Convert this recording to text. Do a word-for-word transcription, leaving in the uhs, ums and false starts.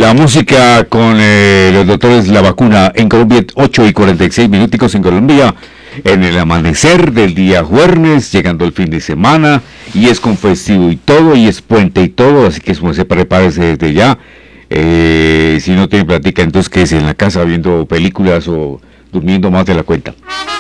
La música con eh, los doctores La Vacuna en Colombia, ocho y cuarenta y seis minuticos en Colombia, en el amanecer del día jueves, llegando el fin de semana, y es con festivo y todo, y es puente y todo, así que es como se prepárese desde ya. Eh, si no tiene plática, entonces quédese en la casa viendo películas o durmiendo más de la cuenta.